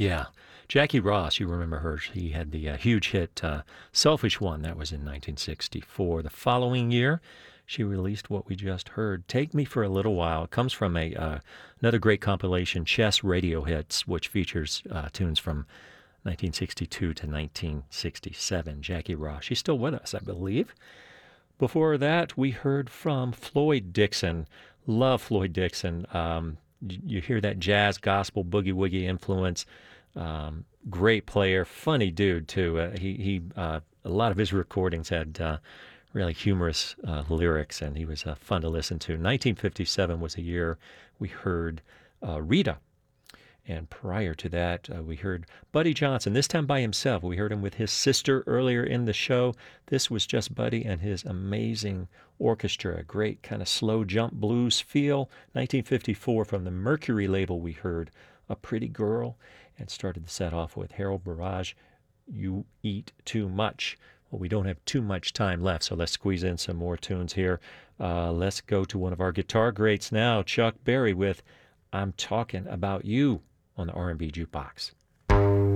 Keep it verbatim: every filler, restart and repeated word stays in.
Yeah. Jackie Ross, you remember her. She had the uh, huge hit uh, Selfish One. That was in nineteen sixty-four. The following year, she released what we just heard, Take Me for a Little While. It comes from a uh, another great compilation, Chess Radio Hits, which features uh, tunes from nineteen sixty-two to nineteen sixty-seven. Jackie Ross. She's still with us, I believe. Before that, we heard from Floyd Dixon. Love Floyd Dixon. Um, you hear that jazz, gospel, boogie-woogie influence. Um, great player, funny dude, too. Uh, he, he uh, a lot of his recordings had uh, really humorous uh, lyrics, and he was uh, fun to listen to. nineteen fifty-seven was the year we heard uh, Rita. And prior to that, uh, we heard Buddy Johnson, this time by himself. We heard him with his sister earlier in the show. This was just Buddy and his amazing orchestra, a great kind of slow jump blues feel. nineteen fifty-four, from the Mercury label, we heard A Pretty Girl, and started the set off with Harold Barrage, You Eat Too Much. Well, we don't have too much time left, so let's squeeze in some more tunes here. Uh, let's go to one of our guitar greats now, Chuck Berry with I'm Talking About You on the R and B Jukebox.